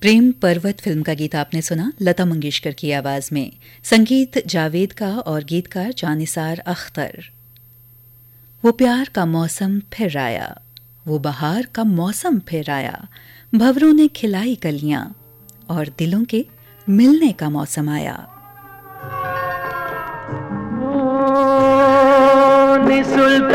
प्रेम पर्वत फिल्म का गीत आपने सुना लता मंगेशकर की आवाज में। संगीत जावेद का और गीतकार जानिसार अख्तर। वो प्यार का मौसम फिर आया, वो बहार का मौसम फिर आया, भंवरों ने खिलाई कलियां और दिलों के मिलने का मौसम आया।